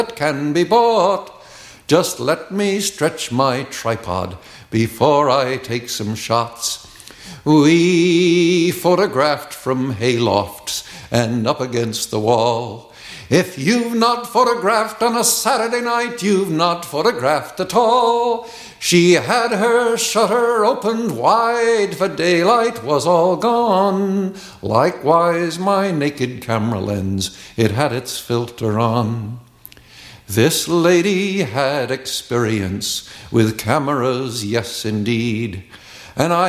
that can be bought. Just let me stretch my tripod before I take some shots. We photographed from haylofts and up against the wall. If you've not photographed on a Saturday night, you've not photographed at all. She had her shutter opened wide, for daylight was all gone. Likewise my naked camera lens, it had its filter on. This lady had experience with cameras, yes indeed, and I